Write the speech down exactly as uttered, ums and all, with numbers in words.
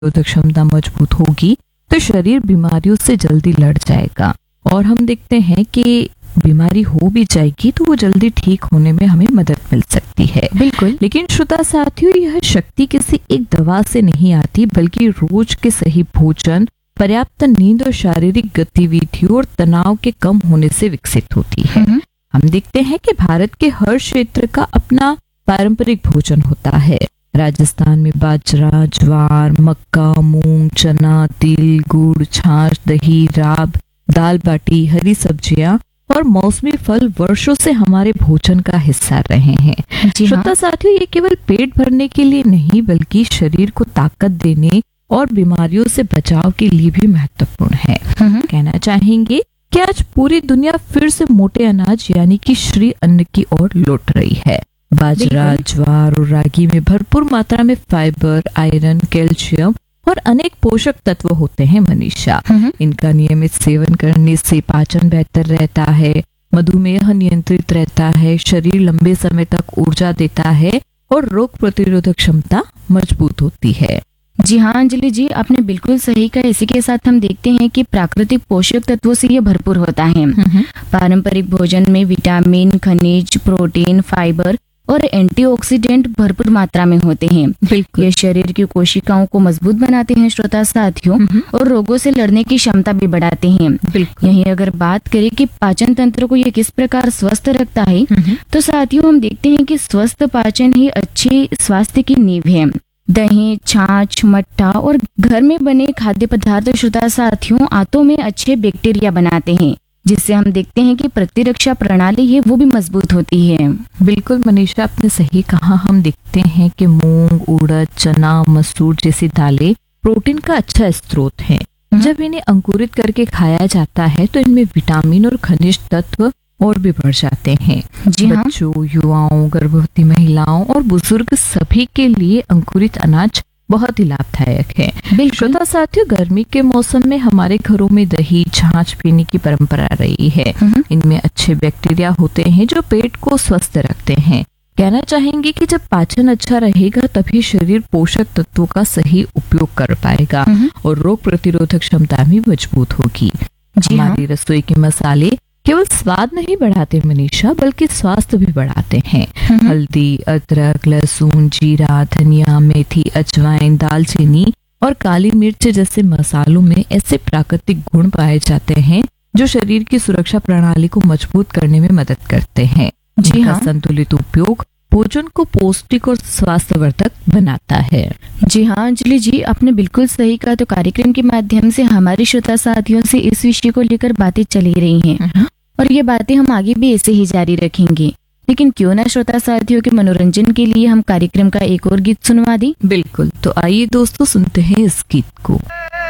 प्रतिरोधक क्षमता मजबूत होगी तो शरीर बीमारियों से जल्दी लड़ जाएगा। और हम देखते हैं कि बीमारी हो भी जाएगी तो वो जल्दी ठीक होने में हमें मदद मिल सकती है। बिल्कुल। लेकिन श्रोता साथियों, यह शक्ति किसी एक दवा से नहीं आती, बल्कि रोज के सही भोजन, पर्याप्त नींद और शारीरिक गतिविधि और तनाव के कम होने से विकसित होती है। हम देखते हैं कि भारत के हर क्षेत्र का अपना पारंपरिक भोजन होता है। राजस्थान में बाजरा, ज्वार, मक्का, मूंग, चना, तिल, गुड़, छाछ, दही, राब, दाल बाटी, हरी सब्जियां और मौसमी फल वर्षों से हमारे भोजन का हिस्सा रहे हैं। श्रोता साथियों, ये केवल पेट भरने के लिए नहीं, बल्कि शरीर को ताकत देने और बीमारियों से बचाव के लिए भी महत्वपूर्ण है। कहना चाहेंगे कि आज पूरी दुनिया फिर से मोटे अनाज यानी कि श्री अन्न की ओर लौट रही है। बाजरा, ज्वार और रागी में भरपूर मात्रा में फाइबर, आयरन, कैल्शियम और अनेक पोषक तत्व होते हैं मनीषा। इनका नियमित सेवन करने से पाचन बेहतर रहता है, मधुमेह नियंत्रित रहता है, शरीर लंबे समय तक ऊर्जा देता है और रोग प्रतिरोधक क्षमता मजबूत होती है। जी हाँ अंजलि जी, आपने बिल्कुल सही कहा। इसी के साथ हम देखते हैं कि प्राकृतिक पोषक तत्वों से ये भरपूर होता है। पारंपरिक भोजन में विटामिन, खनिज, प्रोटीन, फाइबर और एंटीऑक्सीडेंट भरपूर मात्रा में होते हैं। ये शरीर की कोशिकाओं को मजबूत बनाते हैं श्रोता साथियों, और रोगों से लड़ने की क्षमता भी बढ़ाते हैं। यही अगर बात करें कि पाचन तंत्र को ये किस प्रकार स्वस्थ रखता है, तो साथियों हम देखते हैं कि स्वस्थ पाचन ही अच्छे स्वास्थ्य की नींव है। दही, छाछ, मट्ठा और घर में बने खाद्य पदार्थ श्रोता साथियों आंतों में अच्छे बैक्टीरिया बनाते हैं, जिससे हम देखते हैं कि प्रतिरक्षा प्रणाली है वो भी मजबूत होती है। बिल्कुल मनीषा, आपने सही कहा। हम देखते हैं कि मूंग, उड़द, चना, मसूर जैसी दालें प्रोटीन का अच्छा स्रोत हैं। जब इन्हें अंकुरित करके खाया जाता है तो इनमें विटामिन और खनिज तत्व और भी बढ़ जाते हैं। जी हाँ। बच्चों, युवाओं, गर्भवती महिलाओं और बुजुर्ग सभी के लिए अंकुरित अनाज बहुत ही लाभदायक है। श्रोता साथियों, गर्मी के मौसम में हमारे घरों में दही, छाछ पीने की परंपरा रही है। इनमें अच्छे बैक्टीरिया होते हैं जो पेट को स्वस्थ रखते हैं। कहना चाहेंगे कि जब पाचन अच्छा रहेगा तभी शरीर पोषक तत्वों का सही उपयोग कर पाएगा और रोग प्रतिरोधक क्षमता भी मजबूत होगी। हमारी रसोई के मसाले केवल स्वाद नहीं बढ़ाते मनीषा, बल्कि स्वास्थ्य भी बढ़ाते हैं। हल्दी, अदरक, लहसुन, जीरा, धनिया, मेथी, अजवाइन, दालचीनी और काली मिर्च जैसे मसालों में ऐसे प्राकृतिक गुण पाए जाते हैं जो शरीर की सुरक्षा प्रणाली को मजबूत करने में मदद करते हैं। जी हाँ। संतुलित उपयोग भोजन को पौष्टिक और स्वास्थ्यवर्धक बनाता है। जी हाँ अंजलि जी, आपने बिल्कुल सही कहा। तो कार्यक्रम के माध्यम से हमारे श्रोता साथियों से इस विषय को लेकर बातें चली रही हैं और ये बातें हम आगे भी ऐसे ही जारी रखेंगे। लेकिन क्यों ना श्रोता साथियों के मनोरंजन के लिए हम कार्यक्रम का एक और गीत सुनवा दें। बिल्कुल, तो आइए दोस्तों सुनते हैं इस गीत को।